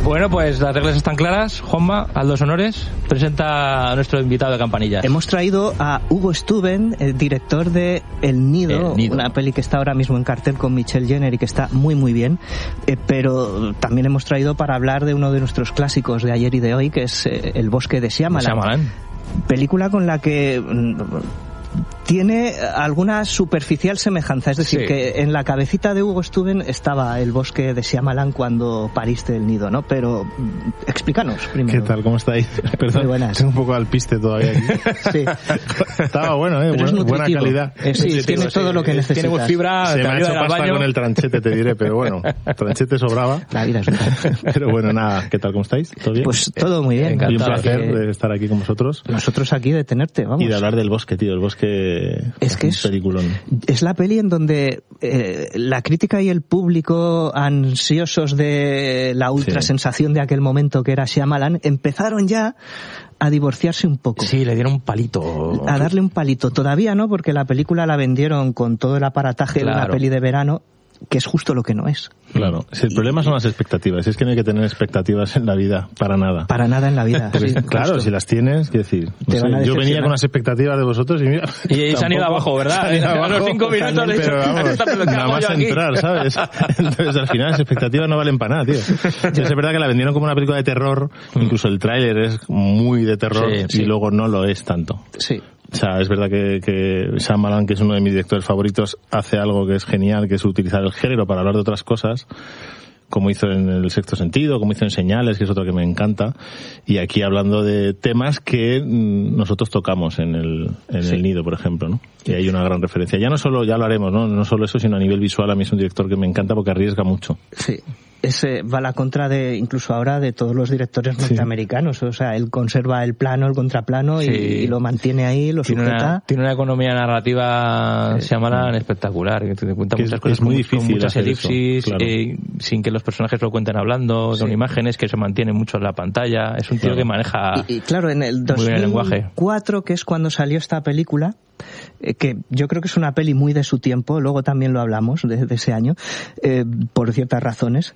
Bueno, pues las reglas están claras. Juanma, haz los honores. Presenta a nuestro invitado de Campanillas. Hemos traído a Hugo Stuben, el director de El Nido, una peli que está ahora mismo en cartel con Michelle Jenner y que está muy muy bien, pero también hemos traído para hablar de uno de nuestros clásicos de ayer y de hoy, que es El Bosque de Shyamalan. Película con la que tiene alguna superficial semejanza, es decir, que en la cabecita de Hugo Stuben estaba El Bosque de Shyamalan cuando pariste El Nido, ¿no? Pero explícanos primero. ¿Qué tal? ¿Cómo estáis? Perdón, muy buenas. Tengo un poco al piste todavía aquí. Sí. Estaba bueno, buena calidad. Sí, tiene todo lo que necesitas. Tiene fibra. Se me ha hecho pasta con el tranchete, te diré, pero bueno, tranchete sobraba. La vida es dura. Pero bueno, nada, ¿qué tal? ¿Cómo estáis? ¿Todo bien? Pues todo muy bien. Y un placer de estar aquí con vosotros. Nosotros aquí de tenerte, vamos. Y de hablar del bosque, tío, el bosque es que peliculón. Es la peli en donde la crítica y el público, ansiosos de la ultra sensación de aquel momento que era Shyamalan, empezaron ya a divorciarse un poco. Sí, le dieron un palito. A darle un palito. Todavía no, porque la película la vendieron con todo el aparataje de una peli de verano, que es justo lo que no es. Claro, si el problema son las expectativas, es que no hay que tener expectativas en la vida, para nada. Para nada en la vida. Porque, sí, claro, justo. Si las tienes, quiero decir, no sé, yo venía con las expectativas de vosotros y mira... Y se han ido abajo, ¿verdad? A los 5 minutos le pero vamos, nada más entrar, ¿sabes? Entonces al final las expectativas no valen para nada, tío. Es verdad que la vendieron como una película de terror, incluso el tráiler es muy de terror y luego no lo es tanto. Sí. O sea, es verdad que Shyamalan, que es uno de mis directores favoritos, hace algo que es genial, que es utilizar el género para hablar de otras cosas, como hizo en El Sexto Sentido, como hizo en Señales, que es otro que me encanta, y aquí hablando de temas que nosotros tocamos en El Nido, por ejemplo, ¿no? Y hay una gran referencia. Ya no solo, ya lo haremos, ¿no? No solo eso, sino a nivel visual, a mí es un director que me encanta porque arriesga mucho. Sí. Ese va a la contra de, incluso ahora, de todos los directores norteamericanos. O sea, él conserva el plano, el contraplano y lo mantiene ahí, lo sujeta. Tiene una economía narrativa, Shyamalan, espectacular. Que te cuenta muchas cosas. Es muy difícil con muchas elipsis, claro. Sin que los personajes lo cuenten hablando, con imágenes que se mantienen mucho en la pantalla. Es un tío que maneja y claro, en el 2004, que es cuando salió esta película, que yo creo que es una peli muy de su tiempo, luego también lo hablamos de ese año, por ciertas razones.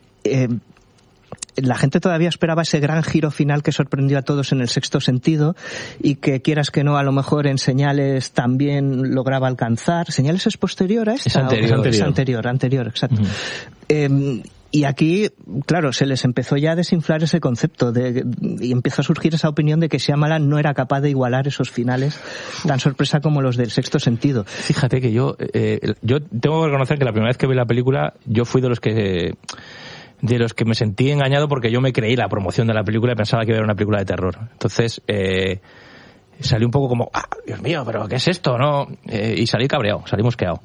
La gente todavía esperaba ese gran giro final que sorprendió a todos en El Sexto Sentido y que, quieras que no, a lo mejor en Señales también lograba alcanzar. ¿Señales es posterior a esta? Es anterior, exacto. Y aquí, claro, se les empezó ya a desinflar ese concepto y empezó a surgir esa opinión de que Shyamalan no era capaz de igualar esos finales tan sorpresa como los del Sexto Sentido. Fíjate que yo tengo que reconocer que la primera vez que vi la película yo fui de los que me sentí engañado porque yo me creí la promoción de la película y pensaba que era una película de terror. Entonces salí un poco como, Dios mío, pero ¿qué es esto? ¿No? Y salí cabreado, salí mosqueado.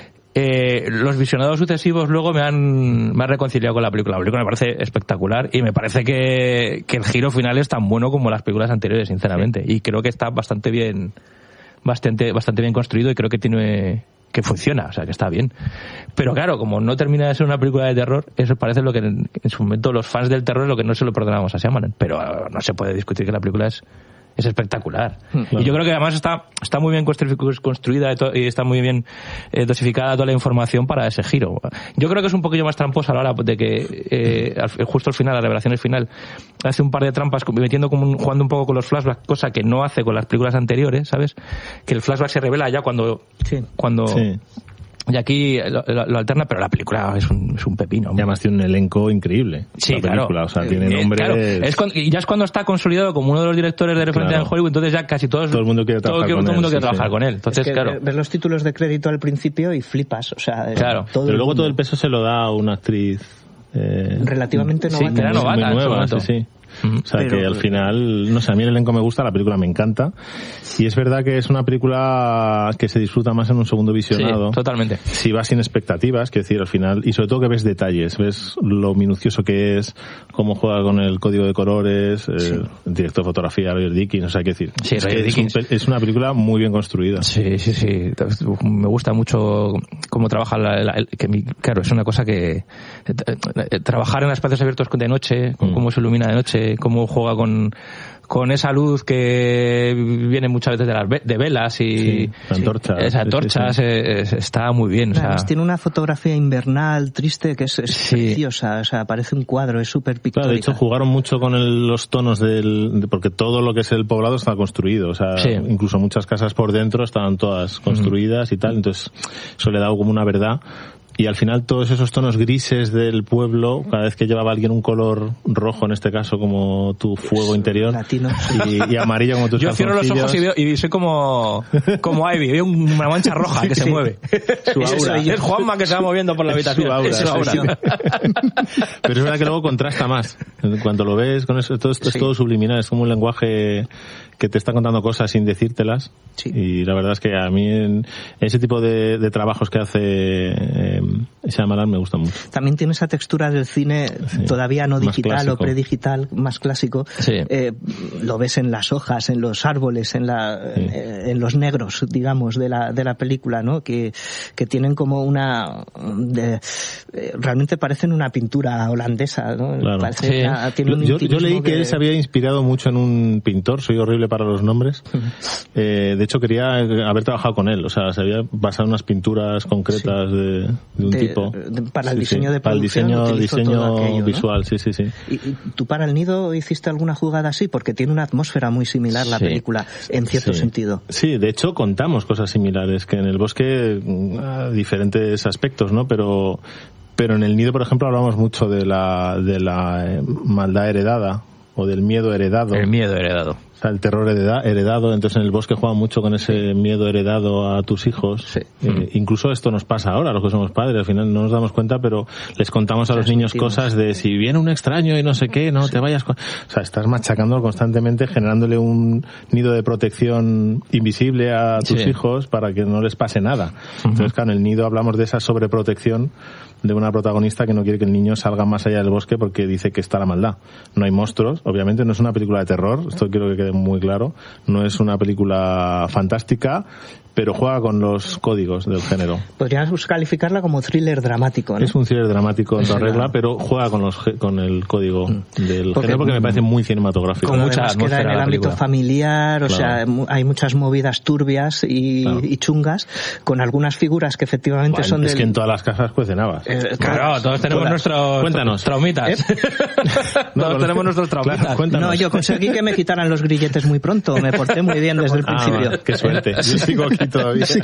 Los visionados sucesivos luego me han reconciliado con la película. La película me parece espectacular y me parece que el giro final es tan bueno como las películas anteriores, sinceramente. Y creo que está bastante bien construido y creo que funciona, o sea, que está bien. Pero claro, como no termina de ser una película de terror, eso parece lo que en su momento los fans del terror es lo que no se lo perdonamos a Shyamalan. Pero no se puede discutir que la película es espectacular. Claro. Y yo creo que además está muy bien construida y está muy bien dosificada toda la información para ese giro. Yo creo que es un poquillo más tramposa a la hora de que justo al final, la revelación final, hace un par de trampas jugando un poco con los flashbacks, cosa que no hace con las películas anteriores, ¿sabes? Que el flashback se revela ya cuando y aquí lo alterna, pero la película es un pepino. Y además tiene un elenco increíble. Sí, la película, claro. O sea, tiene nombres... Claro. Y ya es cuando está consolidado como uno de los directores de referencia en Hollywood, entonces ya casi todo el mundo quiere trabajar con él. Entonces, es que ves los títulos de crédito al principio y flipas. O sea, pero luego todo el peso se lo da a una actriz... relativamente novata. Sí, que era novata. Muy nueva, sí. O sea, que al final, no sé, a mí el elenco me gusta, la película me encanta. Y es verdad que es una película que se disfruta más en un segundo visionado. Sí, totalmente. Si vas sin expectativas, quiero decir, al final, y sobre todo que ves detalles, ves lo minucioso que es, cómo juega con el código de colores, el director de fotografía, Roger Dickens, o sea, quiero decir, es una película muy bien construida. Sí. Me gusta mucho cómo trabaja claro, es una cosa que trabajar en espacios abiertos de noche, cómo se ilumina de noche, cómo juega con esa luz que viene muchas veces de velas y antorchas. Esas antorchas está muy bien. Además, tiene una fotografía invernal triste que es preciosa, o sea, parece un cuadro, es súper pictórica. Claro, de hecho jugaron mucho con los tonos porque todo lo que es el poblado está construido, o sea, incluso muchas casas por dentro estaban todas construidas y tal, entonces eso le da como una verdad. Y al final todos esos tonos grises del pueblo, cada vez que llevaba alguien un color rojo, en este caso como tu fuego interior, latino, y amarillo como tus calzoncillos. Yo cierro los ojos y soy como Ivy, veo una mancha roja que se mueve. Su aura. Es Juanma que se va moviendo por la habitación. Su aura. Pero es verdad que luego contrasta más. Cuando lo ves, con eso, todo esto es todo subliminal, es como un lenguaje que te está contando cosas sin decírtelas. Sí. Y la verdad es que a mí en ese tipo de trabajos que hace Shyamalan me gusta mucho. También tiene esa textura del cine todavía no digital clásico. o predigital, más clásico. Sí. Lo ves en las hojas, en los árboles, en los negros, digamos, de la película, ¿no? Que tienen como realmente parecen una pintura holandesa, ¿no? Claro. Tiene un yo leí que él se había inspirado mucho en un pintor, soy horrible para los nombres. De hecho quería haber trabajado con él, o sea, se había basado en unas pinturas concretas de un tipo. Para el diseño de producción. Para el diseño aquello, visual, ¿no? Sí. ¿Y tú para El Nido hiciste alguna jugada así? Porque tiene una atmósfera muy similar la película, en cierto sentido. Sí, de hecho contamos cosas similares, que en El Bosque diferentes aspectos, ¿no? Pero en El Nido, por ejemplo, hablamos mucho de la maldad heredada o del miedo heredado. El miedo heredado. O sea, el terror heredado. Entonces en El Bosque juega mucho con ese miedo heredado a tus hijos. Sí. Incluso esto nos pasa ahora, los que somos padres. Al final no nos damos cuenta, pero les contamos a los niños cosas de si viene un extraño y no sé qué, no te vayas con... O sea, estás machacándolo constantemente, generándole un nido de protección invisible a tus hijos para que no les pase nada. Entonces, claro, en El Nido hablamos de esa sobreprotección de una protagonista que no quiere que el niño salga más allá del bosque porque dice que está la maldad. No hay monstruos, obviamente no es una película de terror, esto quiero que quede muy claro, no es una película fantástica, pero juega con los códigos del género. Podríamos calificarla como thriller dramático, ¿no? Es un thriller dramático en toda regla, pero juega con el código del género porque me parece muy cinematográfico. Con mucha atmósfera queda en el ámbito familiar, o sea, hay muchas movidas turbias y chungas, con algunas figuras que efectivamente son Es que en todas las casas cuecen habas. Claro, todos tenemos nuestros traumitas. Todos tenemos nuestros traumitas. Cuéntanos. No, yo conseguí que me quitaran los grilletes muy pronto, me porté muy bien desde el principio. Qué suerte. Yo sigo aquí todavía. Sí.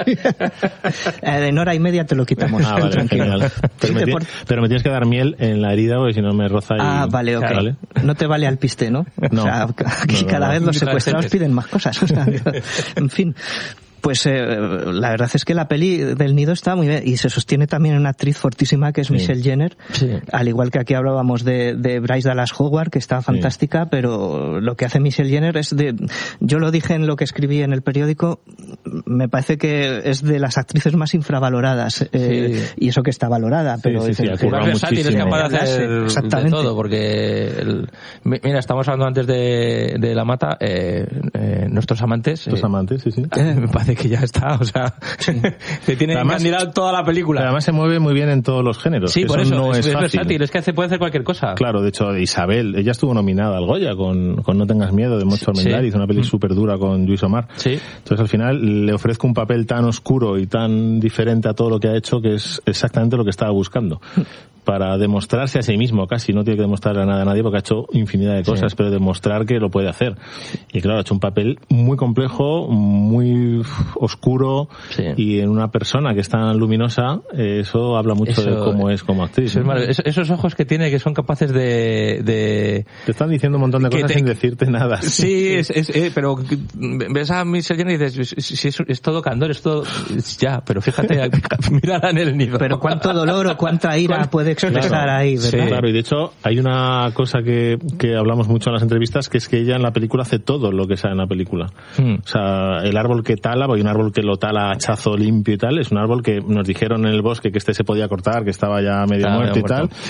En hora y media te lo quitamos. Vale, tranquilo. genial. Pero me tienes que dar miel en la herida porque si no me roza y... Vale, ok. ¿Vale? No te vale al piste, ¿no? No. O sea, aquí cada vez los secuestrados piden más cosas. O sea, en fin. Pues la verdad es que la peli del Nido está muy bien y se sostiene también en una actriz fortísima que es Michelle Jenner, al igual que aquí hablábamos de Bryce Dallas Howard, que está fantástica, pero lo que hace Michelle Jenner yo lo dije en lo que escribí en el periódico, me parece que es de las actrices más infravaloradas, y eso que está valorada, pero es capaz de hacer exactamente de todo, porque mira, estamos hablando antes de La Mata, nuestros amantes. Los amantes, sí. Me parece que ya está, o sea, se tiene que candidatar toda la película. Además se mueve muy bien en todos los géneros. Sí, por eso no es fácil. versátil, es que puede hacer cualquier cosa. Claro, de hecho, Isabel, ella estuvo nominada al Goya con No tengas miedo, de Moncho Armendáriz, una peli súper dura con Lluís Omar. Sí. Entonces al final le ofrezco un papel tan oscuro y tan diferente a todo lo que ha hecho que es exactamente lo que estaba buscando. Para demostrarse a sí mismo, casi no tiene que demostrarle nada a nadie porque ha hecho infinidad de cosas, pero demostrar que lo puede hacer. Y claro, ha hecho un papel muy complejo, muy oscuro, y en una persona que es tan luminosa, eso habla mucho de cómo es como actriz. Esos ojos que tiene que son capaces de... Te están diciendo un montón de cosas sin decirte nada. Sí, pero ves a Michelle Jenner y dices, si es todo candor, es todo... Ya, pero fíjate, mírala en El Nido. Pero cuánto dolor o cuánta ira puede expresar ahí, ¿verdad? Sí, claro, y de hecho hay una cosa que hablamos mucho en las entrevistas, que es que ella en la película hace todo lo que sale en la película. O sea, el árbol que tala, porque hay un árbol que lo tala a hachazo limpio y tal, es un árbol que nos dijeron en El Bosque que se podía cortar, que estaba ya medio muerto y tal.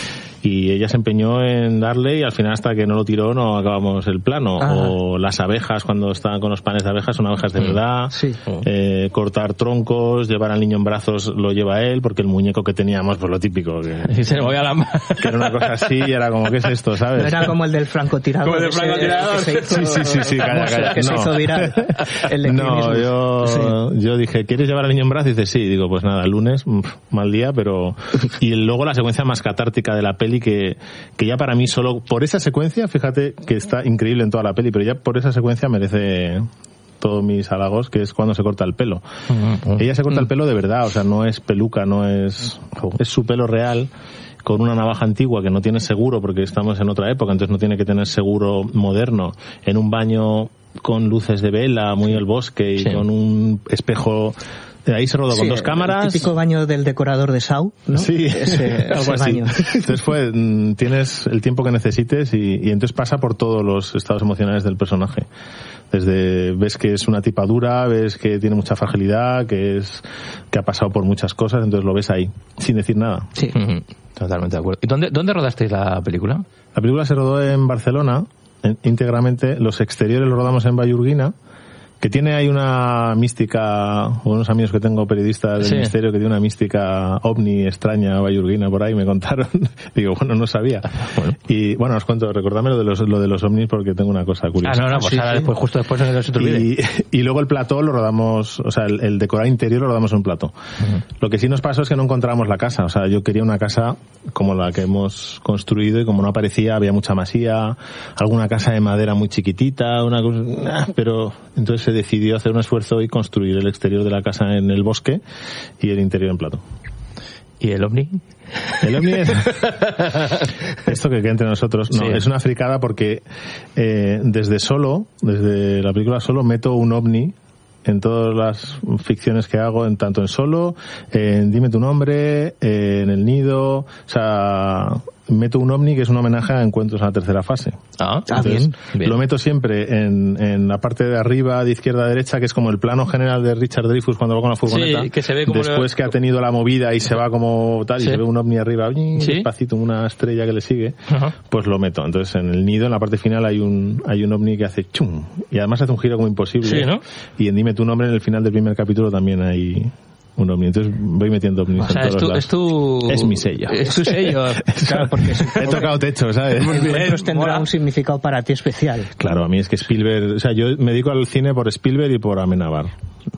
y ella se empeñó en darle y al final hasta que no lo tiró no acabamos el plano. O las abejas, cuando estaban con los panes de abejas, son abejas de verdad. Sí. Cortar troncos, llevar al niño en brazos lo lleva él, porque el muñeco que teníamos, pues lo típico, que se movía la mano, que era una cosa así y era como, ¿qué es esto? ¿Sabes? No era como el del francotirador. Como el del francotirador. Sí, calla. Que se hizo viral. Yo dije, ¿quieres llevar al niño en brazos? Y dice, sí. Digo, pues nada, el lunes, mal día, pero... Y luego la secuencia más catártica de la peli, que ya para mí solo por esa secuencia, fíjate que está increíble en toda la peli, pero ya por esa secuencia merece todos mis halagos, que es cuando se corta el pelo. Ella se corta el pelo de verdad, o sea, no es peluca, no es su pelo real, con una navaja antigua que no tiene seguro porque estamos en otra época, entonces no tiene que tener seguro moderno, en un baño con luces de vela, muy el bosque y con un espejo. Ahí se rodó con 2 cámaras. El típico baño del decorador de Saw, ¿no? Sí, algo así. Baño. Entonces tienes el tiempo que necesites y entonces pasa por todos los estados emocionales del personaje. Desde ves que es una tipa dura, ves que tiene mucha fragilidad, que ha pasado por muchas cosas, entonces lo ves ahí, sin decir nada. Sí, totalmente de acuerdo. ¿Y dónde rodasteis la película? La película se rodó en Barcelona, íntegramente. Los exteriores los rodamos en Vallurguina, que tiene ahí una mística, unos amigos que tengo periodistas del Ministerio que tiene una mística ovni extraña, vallurguina, por ahí me contaron. Digo, bueno, no sabía. Y bueno, os cuento, recordadme lo de los ovnis porque tengo una cosa curiosa. Pues ahora después, justo después en el otro vídeo. Y luego el plató lo rodamos, o sea, el decorar interior lo rodamos en un plató. Lo que sí nos pasó es que no encontramos la casa, o sea, yo quería una casa como la que hemos construido y como no aparecía, había mucha masía, alguna casa de madera muy chiquitita, una cosa, pero entonces se decidió hacer un esfuerzo y construir el exterior de la casa en el bosque y el interior en plató. ¿Y el ovni? El ovni es esto que queda entre nosotros. No, es una fricada porque desde la película Solo meto un ovni en todas las ficciones que hago, tanto en Solo, en Dime tu nombre, en El Nido, o sea, meto un ovni que es un homenaje a Encuentros en la tercera fase. Entonces, bien. Lo meto siempre en la parte de arriba, de izquierda a derecha, que es como el plano general de Richard Dreyfuss cuando va con la furgoneta. Sí, que se ve como después que ha tenido la movida y se va como tal, y se ve un ovni arriba, despacito, una estrella que le sigue, pues lo meto. Entonces en El Nido, en la parte final, hay un ovni que hace chum, y además hace un giro como imposible. Sí, ¿no? Y en Dime tu nombre, en el final del primer capítulo, también hay un ovni. Entonces voy metiendo ovnis, o sea, en todos lados. Es mi sello. Es tu sello. Claro, porque he tocado techo, ¿sabes? Encuentros tendrá un significado para ti especial. Claro, a mí es que Spielberg, o sea, yo me dedico al cine por Spielberg y por Amenábar.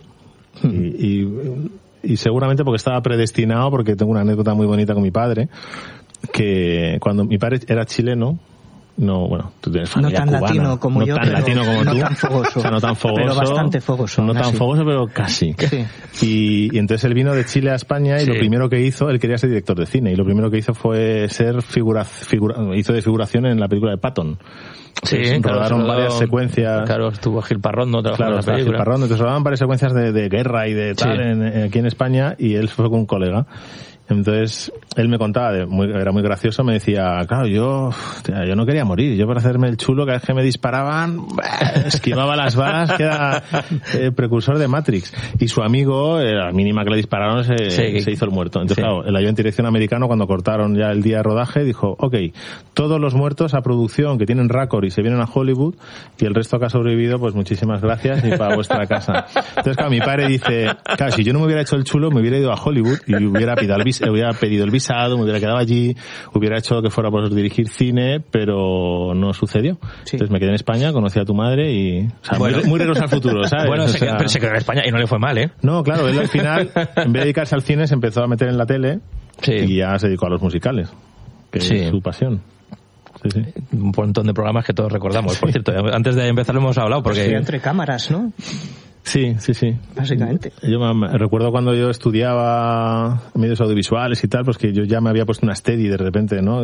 Y seguramente porque estaba predestinado, porque tengo una anécdota muy bonita con mi padre, que cuando mi padre era chileno, no, bueno, tú tienes familia no tan cubana, latino como no yo, tan latino como no tú, tan fogoso, o sea, no tan fogoso, pero bastante fogoso, no tan fogoso, pero casi. Sí. Y entonces él vino de Chile a España y lo primero que hizo, él quería ser director de cine y lo primero que hizo fue ser hizo de figuración en la película de Patton. Rodaron varias secuencias. Claro, estuvo Gil Parrón, ¿no? Claro, Gil Parrón, entonces rodaban varias secuencias de guerra y de tal aquí en España y él fue con un colega. Entonces, él me contaba, era muy gracioso, me decía, claro, yo no quería morir, yo para hacerme el chulo, cada vez que me disparaban, esquivaba las balas, que era precursor de Matrix. Y su amigo, a la mínima que le dispararon, se hizo el muerto. Entonces, claro, el ayudante de dirección americano, cuando cortaron ya el día de rodaje, dijo, ok, todos los muertos a producción que tienen récord y se vienen a Hollywood, y el resto que ha sobrevivido, pues muchísimas gracias y para vuestra casa. Entonces, claro, mi padre dice, claro, si yo no me hubiera hecho el chulo, me hubiera ido a Hollywood y hubiera pedido el visado, me hubiera quedado allí, hubiera hecho que fuera por dirigir cine, pero no sucedió. Entonces me quedé en España, conocí a tu madre y... O sea, muy regreso al futuro, ¿sabes? Bueno, pero se quedó en España y no le fue mal, ¿eh? No, claro, él al final, en vez de dedicarse al cine, se empezó a meter en la tele y ya se dedicó a los musicales, que es su pasión. Sí. Un montón de programas que todos recordamos. Por cierto, antes de empezar lo hemos hablado porque... entre cámaras, ¿no? Sí. Básicamente. Yo me recuerdo cuando yo estudiaba medios audiovisuales y tal, pues que yo ya me había puesto una steady de repente, ¿no?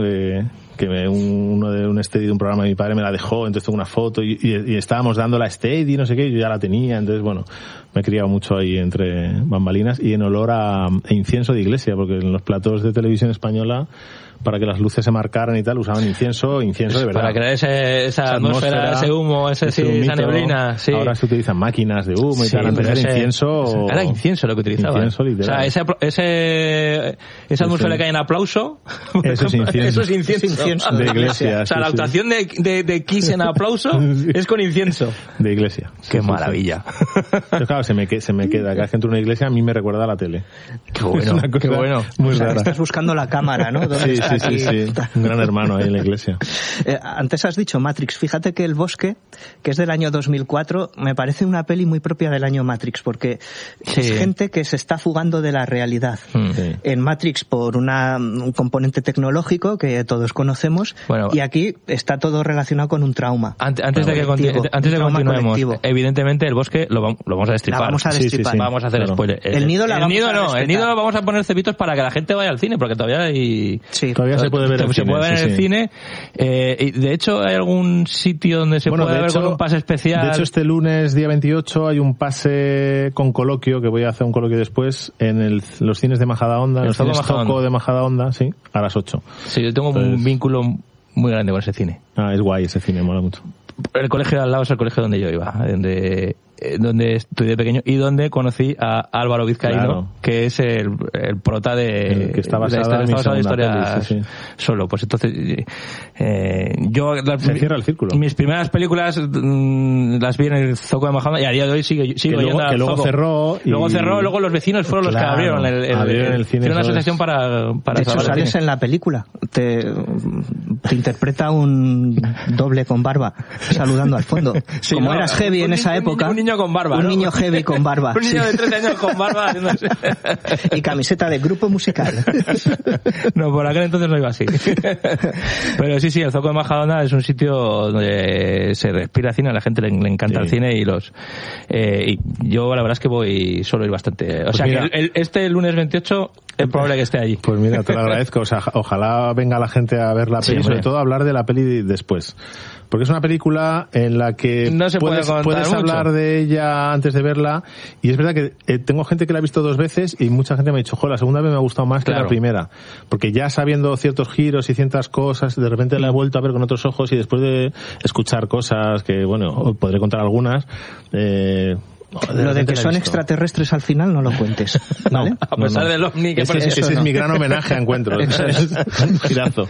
Un steady de un programa de mi padre me la dejó, entonces tengo una foto y estábamos dando la steady, no sé qué, yo ya la tenía, entonces bueno, me he criado mucho ahí entre bambalinas y en olor a incienso de iglesia, porque en los platos de televisión española para que las luces se marcaran y tal, usaban incienso de verdad. Para crear esa atmósfera, ese humo, esa neblina. Sí. Ahora se utilizan máquinas de humo y tal, antes era incienso. Era incienso lo que utilizaban. Incienso literal. O sea, esa atmósfera que hay en aplauso, eso es incienso. Eso es incienso. De iglesia. O sea, la actuación de Kiss en aplauso es con incienso. De iglesia. Qué maravilla. Pero claro, se me queda. Cada vez que entro en una iglesia a mí me recuerda a la tele. Qué bueno, qué bueno. Muy rara. Estás buscando la cámara, ¿no? Sí. Un gran hermano ahí en la iglesia. Antes has dicho Matrix. Fíjate que El Bosque, que es del año 2004, me parece una peli muy propia del año Matrix, porque es gente que se está fugando de la realidad. Sí. En Matrix por un componente tecnológico que todos conocemos, y aquí está todo relacionado con un trauma. Antes de continuemos, colectivo. Evidentemente El Bosque lo vamos a destripar. Vamos a destripar. Sí. Vamos a hacer spoiler. El nido lo vamos a poner cepitos para que la gente vaya al cine, porque todavía hay... Todavía se puede ver en el cine. Y de hecho, ¿hay algún sitio donde se puede ver con un pase especial? De hecho, este lunes, día 28, hay un pase con coloquio, que voy a hacer un coloquio después, en los cines de Majadahonda, en el cine Zoco de Majadahonda, sí, a las 8. Sí, yo tengo un vínculo muy grande con ese cine. Es guay ese cine, mola mucho. El colegio de al lado es el colegio donde yo iba, donde estudié pequeño y donde conocí a Álvaro Vizcaíno, que es el prota de que está basado en historias solo. Pues entonces yo se cierra el círculo. Mis primeras películas las vi en el Zoco de Majadahonda y a día de hoy sigo yendo al Luego Zoco. cerró Luego los vecinos fueron los que abrieron el cine. Hicieron una asociación para de hecho sales en la película, te interpreta un doble con barba saludando al fondo. Como eras heavy en esa época. Un niño con barba, un niño heavy con barba. Un niño de 13 años con barba. Y camiseta de grupo musical. No, por aquel entonces no iba así. Pero sí, el Zoco de Majadahonda es un sitio donde se respira cine, a la gente le encanta el cine y y yo la verdad es que suelo ir bastante. O sea, mira, que este lunes 28 es probable que esté allí. Pues mira, te lo agradezco. O sea, ojalá venga la gente a ver la peli, sobre todo a hablar de la peli después. Porque es una película en la que no se puedes hablar de ella antes de verla, y es verdad que tengo gente que la ha visto 2 veces y mucha gente me ha dicho, la segunda vez me ha gustado más que la primera, porque ya sabiendo ciertos giros y ciertas cosas, de repente la he vuelto a ver con otros ojos y después de escuchar cosas que, bueno, podré contar algunas, lo de que son extraterrestres al final no lo cuentes, ¿vale? No, a pesar del ovni que ese es mi gran homenaje a Encuentros. Un girazo.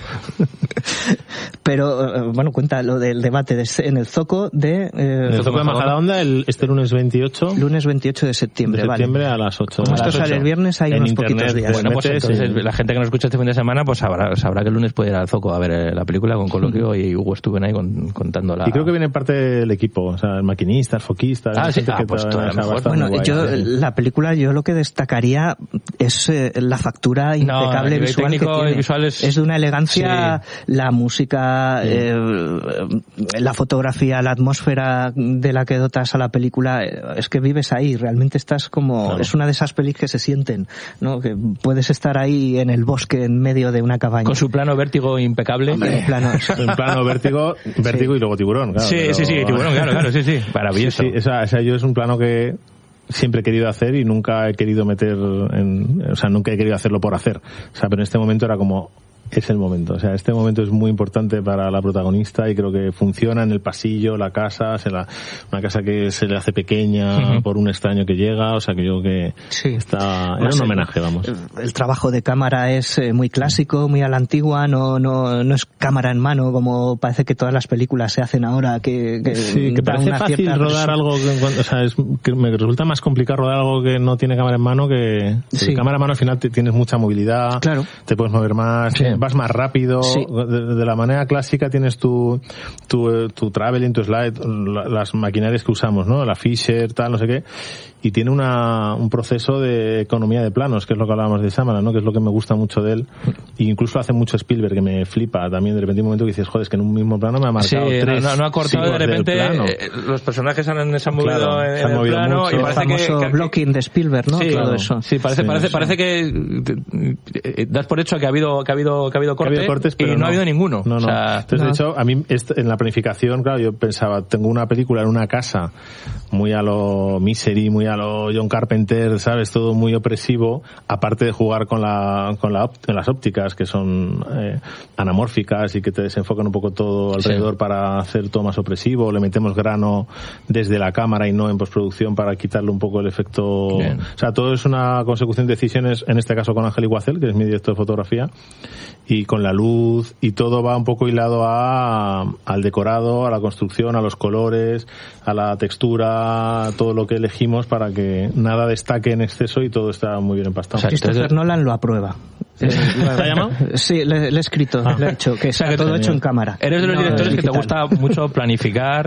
Pero, bueno, cuenta lo del debate en el Zoco de... en el Zoco de Majadahonda este lunes 28. Lunes 28 de septiembre, a las 8. Como esto sale el viernes, hay unos poquitos días. Bueno, pues entonces la gente que nos escucha este fin de semana pues sabrá que el lunes puede ir al Zoco a ver la película con coloquio y Hugo Estuven ahí contándola. Y creo que viene parte del equipo, o sea, el maquinista, el foquista... pues bueno, la película yo lo que destacaría es la factura impecable visual que tiene. Es de una elegancia, la música, la fotografía, la atmósfera de la que dotas a la película, es que vives ahí, realmente estás como... Claro. Es una de esas pelis que se sienten, ¿no? Que puedes estar ahí en el bosque en medio de una cabaña. Con su plano vértigo impecable. En plano vértigo y luego tiburón, claro. Sí, tiburón, claro, sí, maravilloso. Sí, esa yo es un plano que siempre he querido hacer y nunca he querido nunca he querido hacerlo por hacer. O sea, pero en este momento era como, es el momento. O sea, este momento es muy importante para la protagonista y creo que funciona en el pasillo, la casa, una casa que se le hace pequeña por un extraño que llega, o sea, que yo que era un homenaje, vamos. El trabajo de cámara es muy clásico, muy a la antigua, no es cámara en mano como parece que todas las películas se hacen ahora, que parece fácil rodar algo, que me resulta más complicado rodar algo que no tiene cámara en mano que cámara en mano al final tienes mucha movilidad, claro. Te puedes mover más, vas más rápido, de la manera clásica tienes tu traveling, tu slide, las maquinarias que usamos, ¿no? La Fisher, tal, no sé qué, y tiene un proceso de economía de planos, que es lo que hablábamos de Shyamalan, ¿no? Que es lo que me gusta mucho de él, y incluso hace mucho Spielberg, que me flipa también, de repente un momento que dices, joder, es que en un mismo plano me ha marcado no ha cortado de repente, los personajes se han movido en el plano, mucho. Y parece el famoso blocking de Spielberg, ¿no? Sí, todo eso. Sí, parece que das por hecho que ha habido cortes, pero no ha habido ninguno. No. O sea, entonces, de hecho, a mí en la planificación, claro, yo pensaba, tengo una película en una casa muy a lo Misery, muy a a lo John Carpenter, ¿sabes? Todo muy opresivo, aparte de jugar con las ópticas que son anamórficas y que te desenfocan un poco todo alrededor para hacer todo más opresivo. Le metemos grano desde la cámara y no en postproducción para quitarle un poco el efecto. Bien. O sea, todo es una consecución de decisiones, en este caso con Ángel Iguacel, que es mi director de fotografía, y con la luz, y todo va un poco hilado al decorado, a la construcción, a los colores, a la textura, todo lo que elegimos para que nada destaque en exceso y todo está muy bien empastado. O sea, Christopher Nolan lo aprueba. ¿Te ha llamado? Sí, le he escrito, le he hecho, que está todo hecho en cámara. Eres de los directores que te gusta mucho planificar,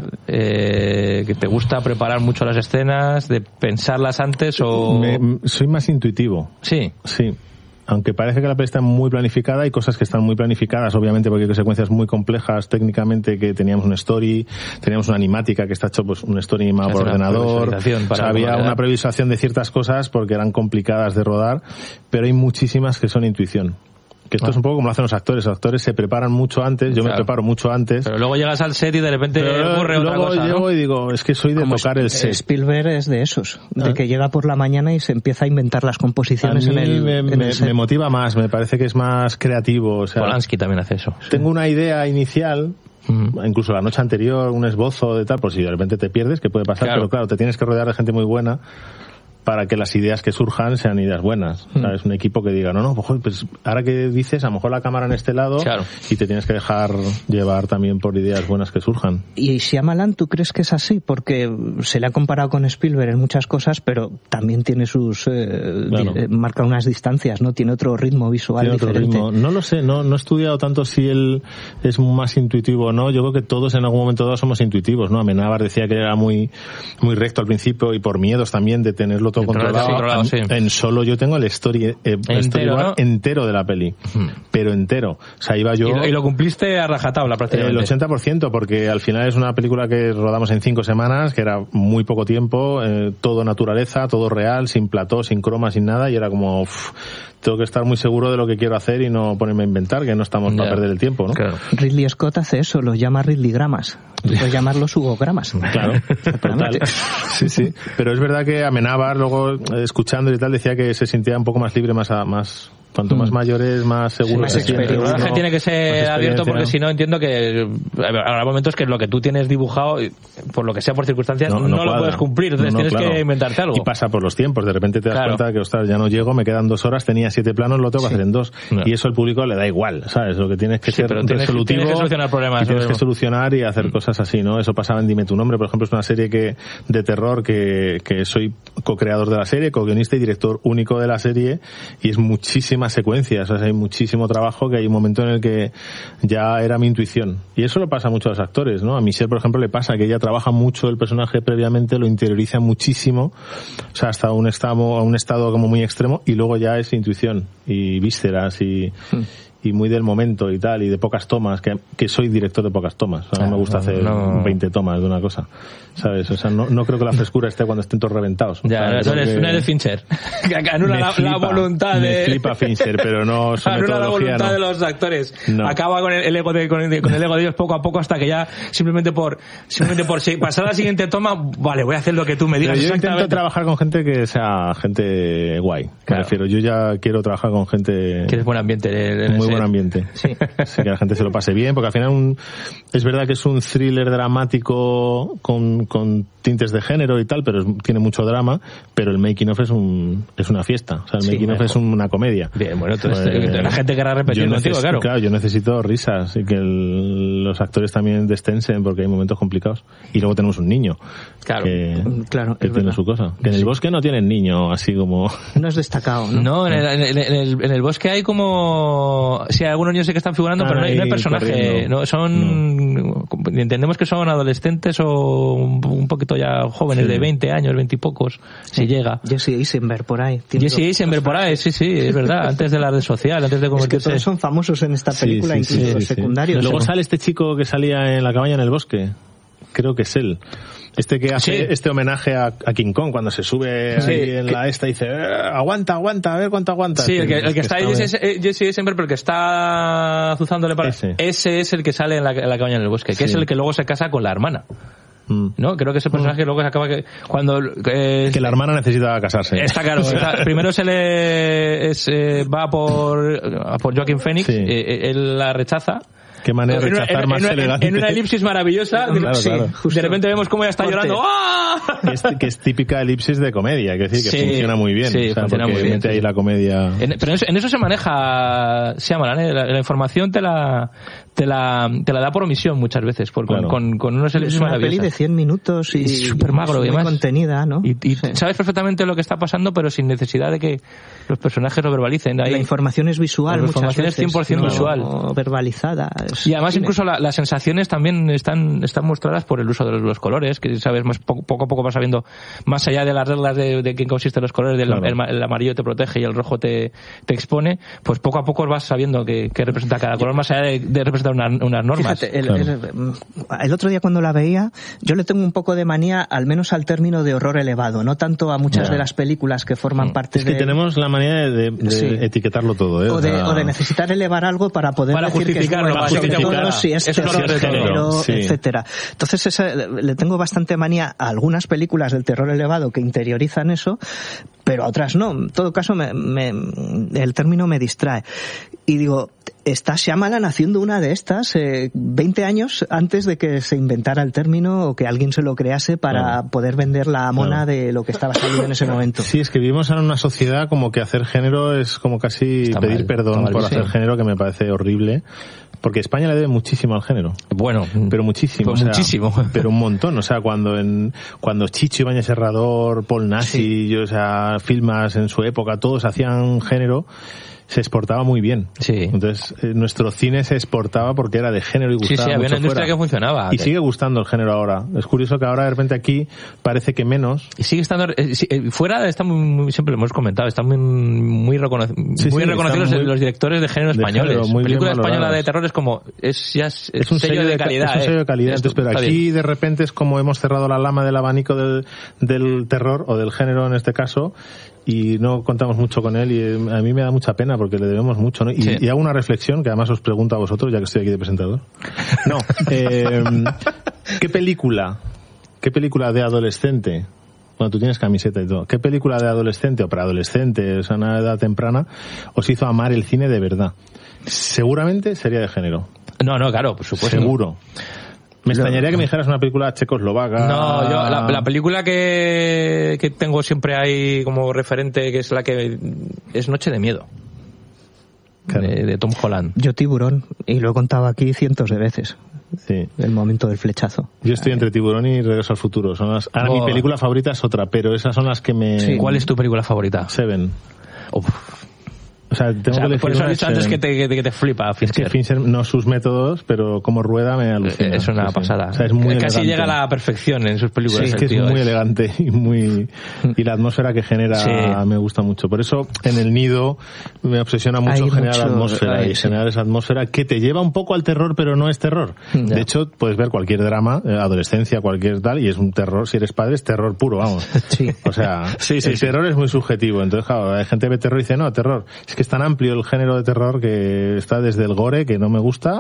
que te gusta preparar mucho las escenas, de pensarlas antes o... Soy más intuitivo. Sí. Sí. Aunque parece que la peli está muy planificada, hay cosas que están muy planificadas, obviamente, porque hay secuencias muy complejas técnicamente, que teníamos una story, teníamos una animática que está hecho pues un story más por ordenador, o sea, había una previsualización de ciertas cosas porque eran complicadas de rodar, pero hay muchísimas que son intuición. Que esto es un poco como lo hacen los actores se preparan mucho antes, yo me preparo mucho antes. Pero luego llegas al set y de repente ocurre otra cosa, ¿no? Llego y digo, es que soy de como tocar el set. Spielberg es de esos, de que llega por la mañana y se empieza a inventar las composiciones en el set. Me motiva más, me parece que es más creativo. O sea, Polanski también hace eso. Tengo una idea inicial, incluso la noche anterior, un esbozo de tal, por si de repente te pierdes, que puede pasar, pero claro, te tienes que rodear de gente muy buena para que las ideas que surjan sean ideas buenas. ¿Sabes? Un equipo que diga, no, pues ahora que dices, a lo mejor la cámara en este lado, y te tienes que dejar llevar también por ideas buenas que surjan. Y Shyamalan, ¿tú crees que es así? Porque se le ha comparado con Spielberg en muchas cosas, pero también tiene sus... marca unas distancias, ¿no? Tiene otro ritmo visual diferente. Ritmo. No lo sé, no he estudiado tanto si él es más intuitivo o no. Yo creo que todos en algún momento dado somos intuitivos, ¿no? Amenábar decía que era muy recto al principio y por miedos también de tenerlo todo controlado. Sí. En Solo yo tengo el entero de la peli, pero entero. O sea, iba yo... Y lo cumpliste a rajatabla prácticamente. El 80%, porque al final es una película que rodamos en 5 semanas, que era muy poco tiempo, todo naturaleza, todo real, sin plató, sin croma, sin nada, y era como... tengo que estar muy seguro de lo que quiero hacer y no ponerme a inventar, que no estamos para perder el tiempo, ¿no? Claro. Ridley Scott hace eso, los llama Ridleygramas. Puedes llamarlos Hugogramas. Claro, total. Sí. Pero es verdad que Amenábar, luego escuchando y tal, decía que se sentía un poco más libre, más cuanto más mayores, más seguro. Más experiencia. El rodaje tiene que ser abierto porque si no entiendo que habrá momentos que lo que tú tienes dibujado, por lo que sea por circunstancias, no lo puedes cumplir, entonces tienes que inventarte algo. Y pasa por los tiempos, de repente te das cuenta que, ostras, ya no llego, me quedan 2 horas, tenía 7 planos, lo tengo que hacer en 2. Y eso al público le da igual, ¿sabes? Lo que tienes que ser resolutivo. Tienes que solucionar problemas. Y tienes que solucionar y hacer cosas así, ¿no? Eso pasaba en Dime tu nombre, por ejemplo, es una serie de terror que soy co-creador de la serie, co-guionista y director único de la serie, y es muchísimas secuencias, o sea, hay muchísimo trabajo, que hay un momento en el que ya era mi intuición. Y eso lo pasa mucho a los actores, ¿no? A Michelle, por ejemplo, le pasa que ella trabaja mucho el personaje previamente, lo interioriza muchísimo, o sea, hasta un estado como muy extremo, y luego ya es intuición y vísceras y muy del momento y tal, y de pocas tomas, que soy director de pocas tomas. O sea, no me gusta hacer 20 tomas de una cosa, ¿sabes? O sea, no creo que la frescura esté cuando estén todos reventados. Ya, no eres Fincher. Que anula la voluntad de... Me flipa Fincher, pero no su anula la voluntad no. de los actores. No. Acaba con el ego con el ego de ellos poco a poco, hasta que ya simplemente por pasar a la siguiente toma, vale, voy a hacer lo que tú me digas. Pero yo intento trabajar con gente que sea gente guay. Me refiero, yo ya quiero trabajar con gente... Quieres buen ambiente. Muy buen ambiente. Sí, que la gente se lo pase bien, porque al final es verdad que es un thriller dramático con tintes de género y tal, pero tiene mucho drama, pero el making of es una fiesta. O sea, el making of es una comedia. Bien, bueno, entonces la gente querrá repetir contigo, claro. Claro, yo necesito risas y que los actores también destensen, porque hay momentos complicados. Y luego tenemos un niño. Claro, que tiene su cosa. Que en el bosque no tienen niño, así como... No es destacado, ¿no? No, en el bosque hay como... Sí, hay algunos niños sí que están figurando, pero no hay personaje. No, entendemos que son adolescentes o un poquito ya jóvenes, de 20 años, 20 y pocos, si llega. Jesse Eisenberg por ahí. Jesse Eisenberg por ahí, sí, es verdad. Antes de la red social, antes de convertirse... Es que todos son famosos en esta película, incluso los secundarios. Luego sale este chico que salía en La cabaña en el bosque. Creo que es él. Este que hace este homenaje a King Kong cuando se sube ahí en la esta y dice aguanta, a ver cuánto aguanta. Sí, el que está ahí es Jesse Eisenberg, pero el que está azuzándole para... Ese es el que sale en la cabaña en el bosque, que es el que luego se casa con la hermana. ¿no? Creo que ese personaje luego se acaba cuando que la hermana necesitaba casarse. Está claro. Primero va por Joaquin Phoenix, él la rechaza. Qué manera de rechazar más elegante. En una elipsis maravillosa, claro. De repente vemos cómo ella está llorando. ¡Ah! Que es típica elipsis de comedia, es decir, que funciona muy bien. Sí, funciona muy bien. Mete ahí la comedia. Pero en eso se maneja Shyamalan, la información te la da por omisión muchas veces, con unos elipsis maravillosas. Es una peli de 100 minutos y súper magro, muy contenida, ¿no? Y sabes perfectamente lo que está pasando, pero sin necesidad de que los personajes lo verbalicen. La información es visual, la información muchas veces, es 100% visual. Verbalizada. Y además incluso las sensaciones también están mostradas por el uso de los colores, que sabes poco a poco vas sabiendo, más allá de las reglas de qué consisten los colores, el amarillo te protege y el rojo te expone, pues poco a poco vas sabiendo qué representa cada color, más allá de representar unas normas. Fíjate, el otro día cuando la veía, yo le tengo un poco de manía, al menos al término de horror elevado, no tanto a muchas de las películas que forman parte de... Es que tenemos la manía de etiquetarlo todo, ¿eh? O de necesitar elevar algo para poder decir justificarlo, si es terror, etcétera. Entonces le tengo bastante manía a algunas películas del terror elevado que interiorizan eso, pero a otras no. En todo caso, el término me distrae. Y digo, está Shyamalan haciendo una de estas 20 años antes de que se inventara el término o que alguien se lo crease para poder vender la mona de lo que estaba saliendo en ese momento. Sí, es que vivimos en una sociedad como que hacer género es como casi pedir perdón por hacer género, que me parece horrible. Porque España le debe muchísimo al género. Bueno, pero muchísimo. Pues muchísimo. Pero un montón. O sea, cuando Chicho Ibáñez Serrador, Paul Nassi, Filmas en su época, todos hacían género, se exportaba muy bien. Sí. Entonces, nuestro cine se exportaba porque era de género y gustaba mucho. Había una industria fuera. Que funcionaba. Y sigue gustando el género ahora. Es curioso que ahora de repente aquí parece que menos. Y sigue estando... fuera está muy siempre lo hemos comentado, están muy reconocidos los directores de género españoles. La película española de terror es como... Es un sello de calidad. Es un sello de calidad. Entonces, pero aquí de repente es como hemos cerrado la lama del abanico del terror, o del género en este caso, y no contamos mucho con él, y a mí me da mucha pena porque le debemos mucho, ¿no? Y hago una reflexión que además os pregunto a vosotros, ya que estoy aquí de presentador. No, ¿qué película de adolescente, cuando tú tienes camiseta y todo, qué película de adolescente o preadolescente, o sea, una edad temprana, os hizo amar el cine de verdad? Seguramente sería de género. No, claro, por supuesto. Seguro. Me extrañaría que me dijeras una película checoslovaca. No, yo la película que tengo siempre ahí como referente, que es la que es Noche de Miedo. Claro. De Tom Holland. Yo Tiburón, y lo he contado aquí cientos de veces. Sí. El momento del flechazo. Yo estoy entre Tiburón y Regreso al Futuro. Ahora mi película favorita es otra, pero esas son las que me... Sí. ¿Cuál es tu película favorita? Seven. O sea, por eso has dicho antes que te flipa Fincher. Es que Fincher, no sus métodos, pero como rueda me alucina. Es una pasada. O sea, es muy casi elegante. Llega a la perfección en sus películas. Sí, es que es muy elegante y la atmósfera que genera me gusta mucho. Por eso en El Nido me obsesiona mucho generar atmósfera y generar esa atmósfera que te lleva un poco al terror, pero no es terror. Ya. De hecho, puedes ver cualquier drama, adolescencia, cualquier tal, y es un terror. Si eres padre, es terror puro, vamos. Sí. O sea, el terror es muy subjetivo. Entonces, claro, hay gente que ve terror y dice, no, terror. Es que es tan amplio el género de terror que está desde el gore, que no me gusta,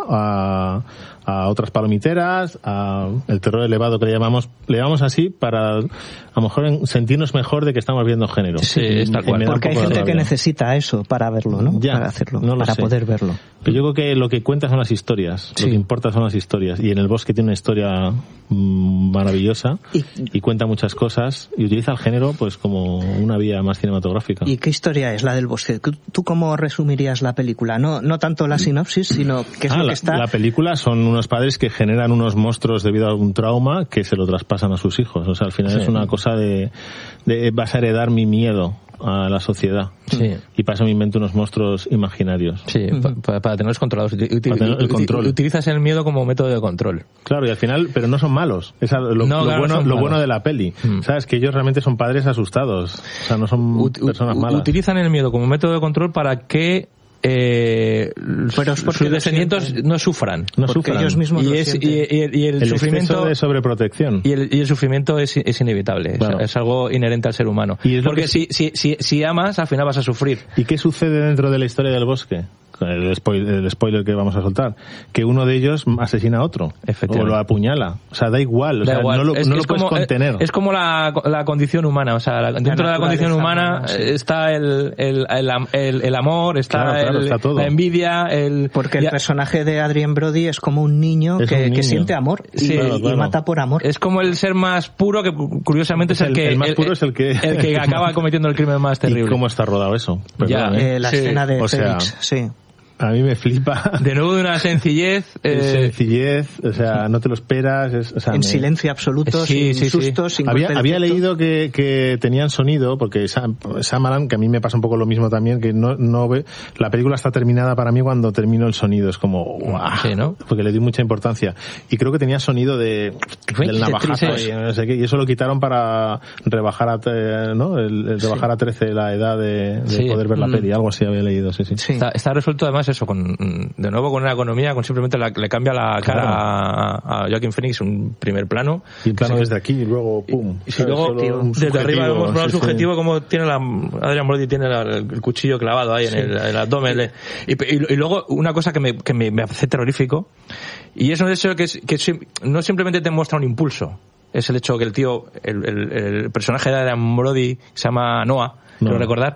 a otras palomiteras, a el terror elevado que le llamamos así para a lo mejor sentirnos mejor de que estamos viendo género. Sí, está cual. Porque hay gente que necesita eso para verlo, ¿no? Ya, para hacerlo, no para poder verlo. Pero yo creo que lo que cuenta son las historias, lo que importa son las historias, y En el bosque tiene una historia maravillosa y cuenta muchas cosas y utiliza el género pues como una vía más cinematográfica. ¿Y qué historia es la del bosque? ¿Tú cómo resumirías la película? No tanto la sinopsis, sino qué es lo que está... La película son unos padres que generan unos monstruos debido a algún trauma que se lo traspasan a sus hijos. O sea, al final es una cosa de vas a heredar mi miedo a la sociedad. Sí. Y para eso me invento unos monstruos imaginarios. Sí, para tenerlos controlados. Para tener el control. Utilizas el miedo como método de control. Claro, y al final, pero no son malos. Es lo bueno de la peli. ¿Sabes? Que ellos realmente son padres asustados. O sea, no son personas malas. Utilizan el miedo como método de control para que sus descendientes no sufran. Porque ellos mismos y el sufrimiento de sobreprotección. Y el sufrimiento es inevitable. Claro. Es algo inherente al ser humano. Porque si amas, al final vas a sufrir. ¿Y qué sucede dentro de la historia del bosque? el spoiler que vamos a soltar, que uno de ellos asesina a otro o lo apuñala. O sea, da igual, no lo puedes contener. Es como la condición humana, o sea, dentro de la condición humana está el amor, está, está todo. La envidia, porque el personaje de Adrien Brody es como un niño que siente amor y mata por amor. Es como el ser más puro, que curiosamente es el más puro es el que acaba cometiendo el crimen más terrible. ¿Y cómo está rodado eso? Perdón, la escena de Félix, sí. A mí me flipa. De nuevo de una sencillez. Sencillez, o sea, no te lo esperas. En silencio absoluto, sin sustos, sin Había leído que tenían sonido, porque Shyamalan, que a mí me pasa un poco lo mismo también, que no ve, la película está terminada para mí cuando termino el sonido, es como, ¡guau! Sí, ¿no? Porque le di mucha importancia. Y creo que tenía sonido del navajazo y no sé qué, y eso lo quitaron para rebajar a 13 la edad de poder ver la peli, algo así había leído, sí. Está resuelto además eso, de nuevo con una economía, con simplemente le cambia la cara a Joaquin Phoenix, un primer plano. Y el plano desde aquí y luego ¡pum! Y luego desde arriba vemos un subjetivo como tiene Adrien Brody tiene el cuchillo clavado ahí en el abdomen. Y luego una cosa que me hace terrorífico, y es un hecho que no simplemente te muestra un impulso, es el hecho que el tío, el personaje de Adrien Brody, se llama Noah, quiero recordar,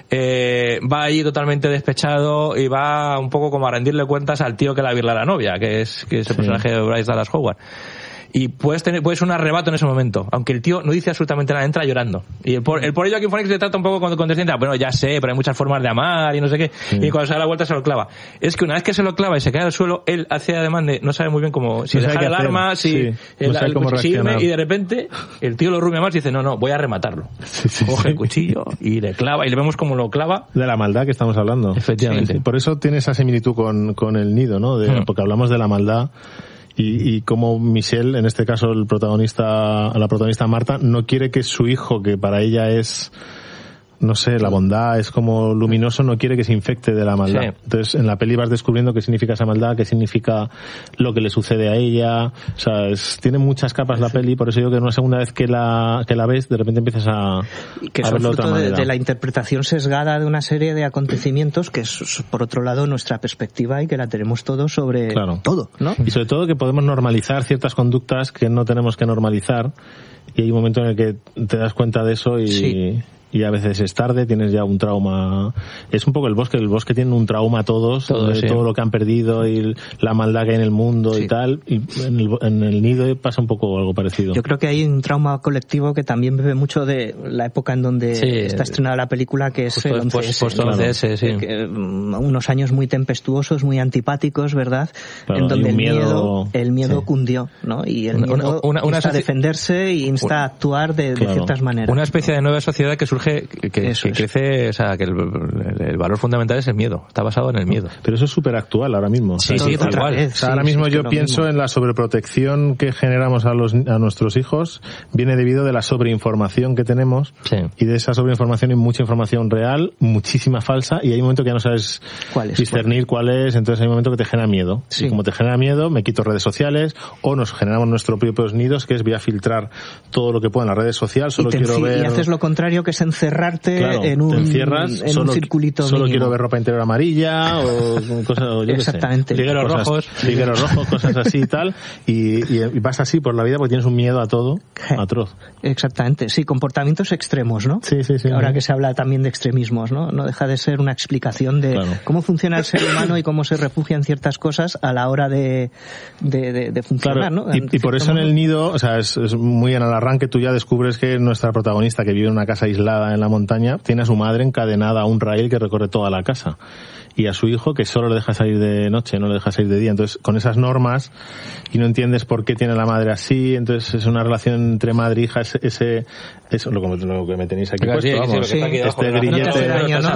va ahí totalmente despechado y va un poco como a rendirle cuentas al tío que la virla la novia, que es el personaje de Bryce Dallas Howard. Y puedes un arrebato en ese momento, aunque el tío no dice absolutamente nada, entra llorando. Y el por ello aquí Phoenix le trata un poco condescendiente, bueno, ya sé, pero hay muchas formas de amar y no sé qué, y cuando se da la vuelta se lo clava. Es que una vez que se lo clava y se cae al suelo, él hace además de, no sabe muy bien cómo, si dejar el arma, si y de repente el tío lo rumia más y dice, no, voy a rematarlo. Coge el cuchillo y le clava, y le vemos como lo clava. De la maldad que estamos hablando. Efectivamente. Sí. Por eso tiene esa similitud con El Nido, ¿no? Porque hablamos de la maldad. Y como Michelle, en este caso la protagonista Marta, no quiere que su hijo, que para ella es, no sé, la bondad, es como luminoso, no quiere que se infecte de la maldad. Sí. Entonces en la peli vas descubriendo qué significa esa maldad, qué significa lo que le sucede a ella. O sea, tiene muchas capas la peli, por eso digo que una segunda vez que la ves, de repente empiezas a verlo de otra manera. De la interpretación sesgada de una serie de acontecimientos que es, por otro lado, nuestra perspectiva y que la tenemos todos sobre todo, ¿no? Y sobre todo que podemos normalizar ciertas conductas que no tenemos que normalizar, y hay un momento en el que te das cuenta de eso y a veces es tarde, tienes ya un trauma. Es un poco el bosque tiene un trauma todos, todo lo que han perdido y la maldad que hay en el mundo y tal, y en el Nido pasa un poco algo parecido. Yo creo que hay un trauma colectivo que también bebe mucho de la época en donde está estrenada la película, que es el 11S, unos años muy tempestuosos, muy antipáticos, ¿verdad? En donde el miedo cundió, ¿no? Y el miedo insta a defenderse e insta a actuar de ciertas maneras. Una especie de nueva sociedad que surge, que crece, o sea, que el valor fundamental es el miedo, está basado en el miedo. Pero eso es súper actual ahora mismo. Sí, tal cual. O sea, ahora mismo yo pienso en la sobreprotección que generamos a nuestros hijos, viene debido de la sobreinformación que tenemos, y de esa sobreinformación hay mucha información real, muchísima falsa, y hay un momento que ya no sabes discernir cuál es, entonces hay un momento que te genera miedo. Y como te genera miedo, me quito redes sociales, o nos generamos nuestros propios nidos, que es voy a filtrar todo lo que pueda en las redes sociales, solo quiero ver... Y haces lo contrario, que es encerrarte en un circulito solo mínimo. Quiero ver ropa interior amarilla o cosas, o yo exactamente, ligueros rojos, cosas así y tal, y vas así por la vida porque tienes un miedo a todo atroz. Exactamente, sí, comportamientos extremos, ¿no? Sí. Ahora que se habla también de extremismos, ¿no? No deja de ser una explicación de cómo funciona el ser humano y cómo se refugia en ciertas cosas a la hora de funcionar, ¿no? Y por eso en El Nido, o sea, es muy en el arranque, tú ya descubres que nuestra protagonista, que vive en una casa aislada en la montaña, tiene a su madre encadenada a un rail que recorre toda la casa, y a su hijo que solo le deja salir de noche, no le deja salir de día. Entonces, con esas normas, y no entiendes por qué tiene la madre así, entonces es una relación entre madre e hija, eso lo que me tenéis aquí puesto, vamos. Este grillete